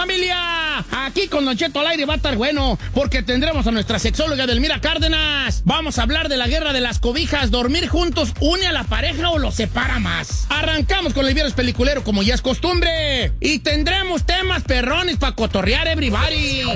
familia! Aquí con Don Cheto al aire va a estar bueno, porque tendremos a nuestra sexóloga Delmira Cárdenas. Vamos a hablar de la guerra de las cobijas. ¿Dormir juntos une a la pareja o los separa más? Arrancamos con el viernes peliculero como ya es costumbre. Y tendremos temas perrones para cotorrear everybody.